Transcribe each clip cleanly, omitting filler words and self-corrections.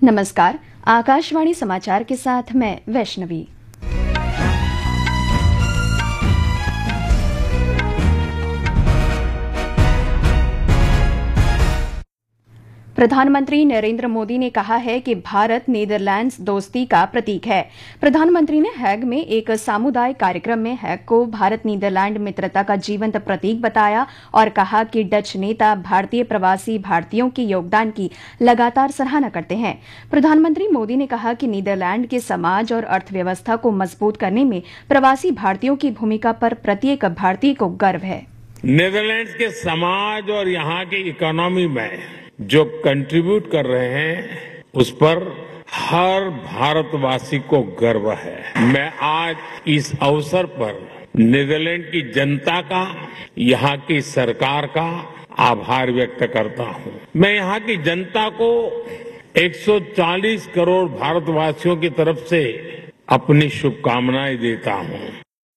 नमस्कार। आकाशवाणी समाचार के साथ मैं वैष्णवी। प्रधानमंत्री नरेंद्र मोदी ने कहा है कि भारत नीदरलैंड्स दोस्ती का प्रतीक है। प्रधानमंत्री ने हैग में एक सामुदायिक कार्यक्रम में हैग को भारत नीदरलैंड मित्रता का जीवंत प्रतीक बताया और कहा कि डच नेता भारतीय प्रवासी भारतीयों के योगदान की लगातार सराहना करते हैं। प्रधानमंत्री मोदी ने कहा कि नीदरलैंड के समाज और अर्थव्यवस्था को मजबूत करने में प्रवासी भारतीयों की भूमिका पर प्रत्येक भारतीय को गर्व है। नीदरलैंड्स के समाज और यहाँ की इकोनॉमी में जो कंट्रीब्यूट कर रहे हैं उस पर हर भारतवासी को गर्व है। मैं आज इस अवसर पर नीदरलैंड की जनता का, यहाँ की सरकार का आभार व्यक्त करता हूँ। मैं यहाँ की जनता को 140 करोड़ भारतवासियों की तरफ से अपनी शुभकामनाएं देता हूँ।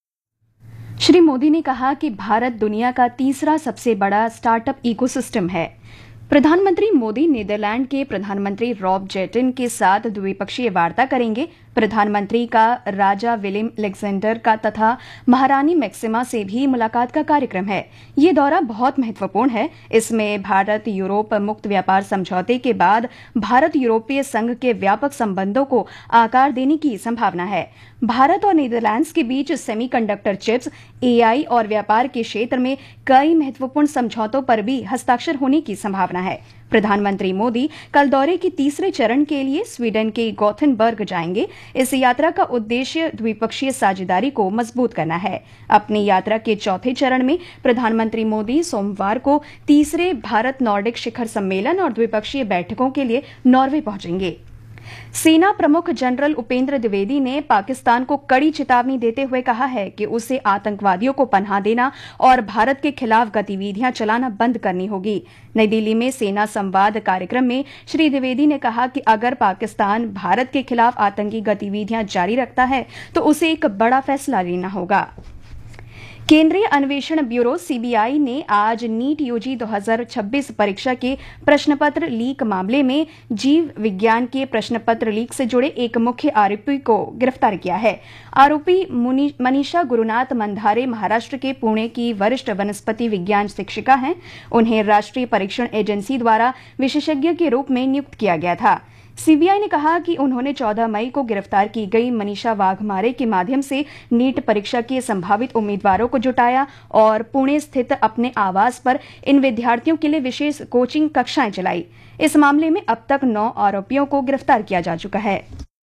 श्री मोदी ने कहा कि भारत दुनिया का तीसरा सबसे बड़ा स्टार्टअप इकोसिस्टम है। प्रधानमंत्री मोदी नीदरलैंड के प्रधानमंत्री रॉब जेटन के साथ द्विपक्षीय वार्ता करेंगे। प्रधानमंत्री का राजा विलियम अलेक्जेंडर का तथा महारानी मैक्सिमा से भी मुलाकात का कार्यक्रम है। ये दौरा बहुत महत्वपूर्ण है। इसमें भारत यूरोप मुक्त व्यापार समझौते के बाद भारत यूरोपीय संघ के व्यापक संबंधों को आकार देने की संभावना है। भारत और नीदरलैंड्स के बीच सेमीकंडक्टर चिप्स, एआई और व्यापार के क्षेत्र में कई महत्वपूर्ण समझौतों पर भी हस्ताक्षर होने की संभावना है। प्रधानमंत्री मोदी कल दौरे के तीसरे चरण के लिए स्वीडन के गोथेनबर्ग जाएंगे। इस यात्रा का उद्देश्य द्विपक्षीय साझेदारी को मजबूत करना है। अपनी यात्रा के चौथे चरण में प्रधानमंत्री मोदी सोमवार को तीसरे भारत नॉर्डिक शिखर सम्मेलन और द्विपक्षीय बैठकों के लिए नॉर्वे पहुंचेंगे। सेना प्रमुख जनरल उपेंद्र द्विवेदी ने पाकिस्तान को कड़ी चेतावनी देते हुए कहा है कि उसे आतंकवादियों को पनाह देना और भारत के खिलाफ गतिविधियां चलाना बंद करनी होगी। नई दिल्ली में सेना संवाद कार्यक्रम में श्री द्विवेदी ने कहा कि अगर पाकिस्तान भारत के खिलाफ आतंकी गतिविधियां जारी रखता है तो उसे एक बड़ा फैसला लेना होगा। केंद्रीय अन्वेषण ब्यूरो सीबीआई ने आज नीट यूजी 2026 परीक्षा के प्रश्नपत्र लीक मामले में जीव विज्ञान के प्रश्नपत्र लीक से जुड़े एक मुख्य आरोपी को गिरफ्तार किया है। आरोपी मनीषा गुरुनाथ मंधारे महाराष्ट्र के पुणे की वरिष्ठ वनस्पति विज्ञान शिक्षिका हैं। उन्हें राष्ट्रीय परीक्षण एजेंसी द्वारा विशेषज्ञ के रूप में नियुक्त किया गया था। सीबीआई ने कहा कि उन्होंने 14 मई को गिरफ्तार की गई मनीषा वाघमारे के माध्यम से नीट परीक्षा के संभावित उम्मीदवारों को जुटाया और पुणे स्थित अपने आवास पर इन विद्यार्थियों के लिए विशेष कोचिंग कक्षाएं चलाई। इस मामले में अब तक 9 आरोपियों को गिरफ्तार किया जा चुका है।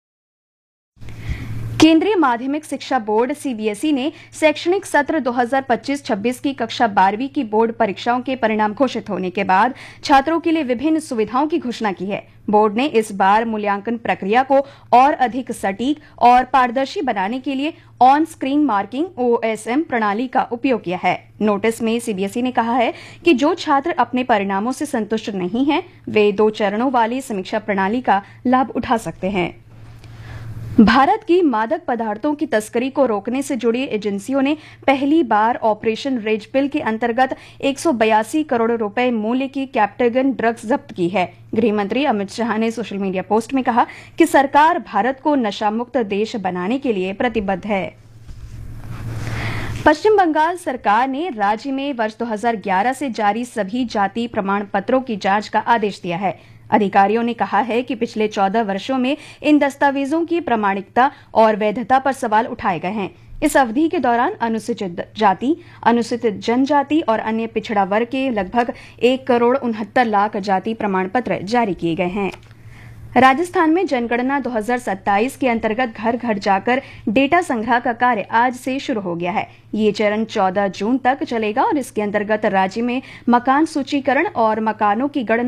केंद्रीय माध्यमिक शिक्षा बोर्ड सीबीएसई ने शैक्षणिक सत्र 2025-26 की कक्षा 12वीं की बोर्ड परीक्षाओं के परिणाम घोषित होने के बाद छात्रों के लिए विभिन्न सुविधाओं की घोषणा की है। बोर्ड ने इस बार मूल्यांकन प्रक्रिया को और अधिक सटीक और पारदर्शी बनाने के लिए ऑन स्क्रीन मार्किंग OSM प्रणाली का उपयोग किया है। नोटिस में सीबीएसई ने कहा है कि जो छात्र अपने परिणामों से संतुष्ट नहीं हैं, वे 2 चरणों वाली समीक्षा प्रणाली का लाभ उठा सकते हैं। भारत की मादक पदार्थों की तस्करी को रोकने से जुड़ी एजेंसियों ने पहली बार ऑपरेशन रेड पिल के अंतर्गत 182 करोड़ रुपए मूल्य की कैप्टेगन ड्रग्स जब्त की है। गृह मंत्री अमित शाह ने सोशल मीडिया पोस्ट में कहा कि सरकार भारत को नशा मुक्त देश बनाने के लिए प्रतिबद्ध है। पश्चिम बंगाल सरकार ने राज्य में वर्ष 2011 से जारी सभी जाति प्रमाण पत्रों की जांच का आदेश दिया है। अधिकारियों ने कहा है कि पिछले 14 वर्षों में इन दस्तावेजों की प्रामाणिकता और वैधता पर सवाल उठाए गए हैं। इस अवधि के दौरान अनुसूचित जाति, अनुसूचित जनजाति और अन्य पिछड़ा वर्ग के लगभग 1 करोड़ 69 लाख जाति प्रमाण पत्र जारी किए गए हैं। राजस्थान में जनगणना 2027 के अंतर्गत घर घर जाकर डेटा संग्रह का कार्य आज से शुरू हो गया है। ये चरण 14 जून तक चलेगा और इसके अंतर्गत राज्य में मकान सूचीकरण और मकानों की गणना